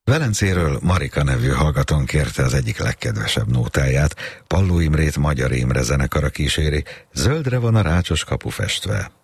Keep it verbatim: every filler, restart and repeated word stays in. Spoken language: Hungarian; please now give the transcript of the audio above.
Velencéről Marika nevű hallgatón kérte az egyik legkedvesebb nótáját. Palló Imrét Magyar Imre zenekara kíséri, zöldre van a rácsos kapu festve.